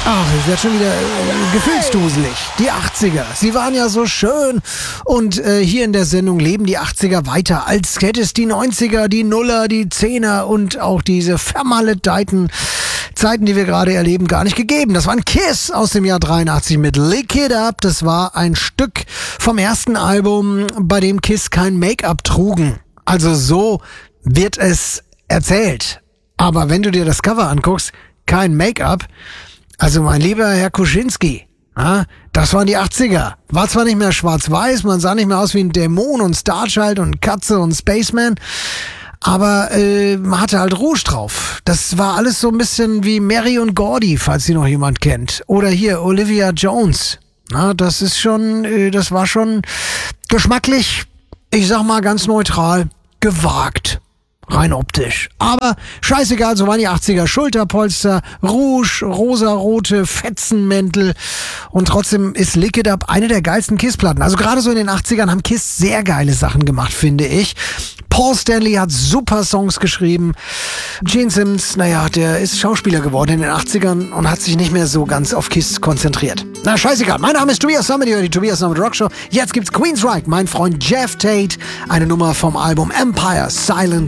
Ach, ich werde schon wieder gefühlsduselig. Die 80er, sie waren ja so schön. Und hier in der Sendung leben die 80er weiter, als hätte es die 90er, die Nuller, die 10er und auch diese vermaledeiten Zeiten, die wir gerade erleben, gar nicht gegeben. Das war ein Kiss aus dem Jahr 83 mit Lick It Up. Das war ein Stück vom ersten Album, bei dem Kiss kein Make-up trugen. Also so wird es erzählt. Aber wenn du dir das Cover anguckst, kein Make-up. Also mein lieber Herr Kuschinski, das waren die 80er. War zwar nicht mehr schwarz-weiß, man sah nicht mehr aus wie ein Dämon und Starchild und Katze und Spaceman, aber man hatte halt Rouge drauf. Das war alles so ein bisschen wie Mary und Gordy, falls sie noch jemand kennt. Oder hier Olivia Jones. Das war schon geschmacklich, ich sag mal ganz neutral, gewagt. Rein optisch. Aber scheißegal, so waren die 80er. Schulterpolster, Rouge, rosarote Fetzenmäntel. Und trotzdem ist Lick It Up eine der geilsten Kiss-Platten. Also gerade so in den 80ern haben Kiss sehr geile Sachen gemacht, finde ich. Paul Stanley hat super Songs geschrieben. Gene Simmons, der ist Schauspieler geworden in den 80ern und hat sich nicht mehr so ganz auf Kiss konzentriert. Na, scheißegal. Mein Name ist Tobias Summit, die Tobias Summit Rock Show. Jetzt gibt's Queensryche, mein Freund Jeff Tate. Eine Nummer vom Album Empire, Silent